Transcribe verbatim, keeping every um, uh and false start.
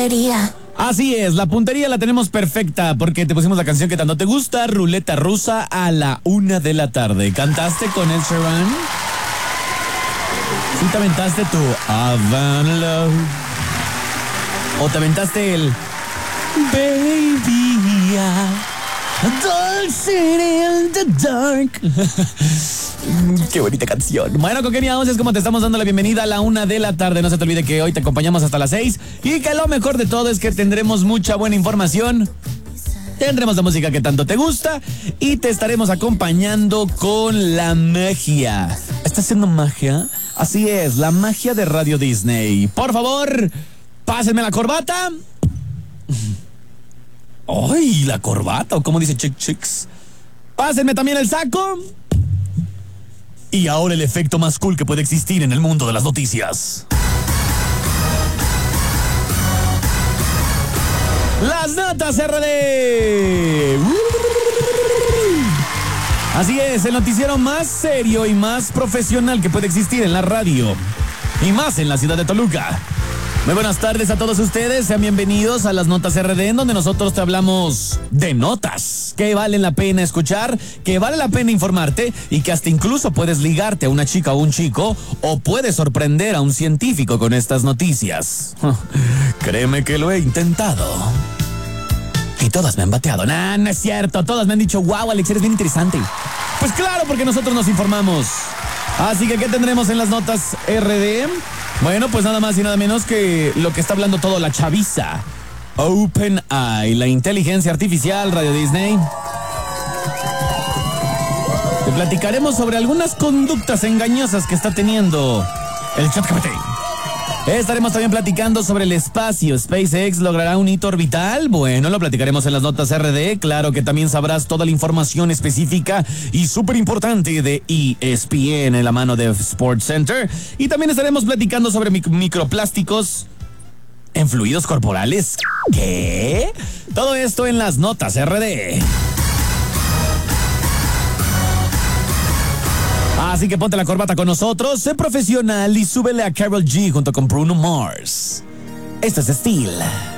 puntería. Así es, la puntería la tenemos perfecta porque te pusimos la canción que tanto te gusta, Ruleta Rusa, a la una de la tarde. ¿Cantaste con Ed Sheeran? ¿Sí te aventaste tu Havana Love? ¿O te aventaste el Baby, Dancing in the Dark? Qué bonita canción. Bueno, con Kenia Once es como te estamos dando la bienvenida a la una de la tarde. No se te olvide que hoy te acompañamos hasta las seis y que lo mejor de todo es que tendremos mucha buena información. Tendremos la música que tanto te gusta y te estaremos acompañando con la magia. ¿Estás haciendo magia? Así es, la magia de Radio Disney. Por favor, pásenme la corbata. ¡Ay, la corbata! ¿O cómo dice Chick Chicks? Pásenme también el saco. Y ahora el efecto más cool que puede existir en el mundo de las noticias. Las notas R D. Así es, el noticiero más serio y más profesional que puede existir en la radio. Y más en la ciudad de Toluca. Muy buenas tardes a todos ustedes, sean bienvenidos a las Notas R D, en donde nosotros te hablamos de notas que valen la pena escuchar, que vale la pena informarte y que hasta incluso puedes ligarte a una chica o un chico o puedes sorprender a un científico con estas noticias. Créeme que lo he intentado. Y todas me han bateado. Nah, no es cierto, todas me han dicho, wow, Alex, eres bien interesante. Pues claro, porque nosotros nos informamos. Así que, ¿qué tendremos en las Notas R D? Bueno, pues nada más y nada menos que lo que está hablando todo la chaviza. OpenAI, la inteligencia artificial, Radio Disney. Te platicaremos sobre algunas conductas engañosas que está teniendo el ChatGPT. Estaremos también platicando sobre el espacio. ¿SpaceX logrará un hito orbital? Bueno, lo platicaremos en las Notas R D. Claro que también sabrás toda la información específica y súper importante de E S P N en la mano de Sports Center. Y también estaremos platicando sobre mic- microplásticos en fluidos corporales. ¿Qué? Todo esto en las Notas R D. Así que ponte la corbata con nosotros, sé profesional y súbele a Karol G junto con Bruno Mars. Esto es Steel.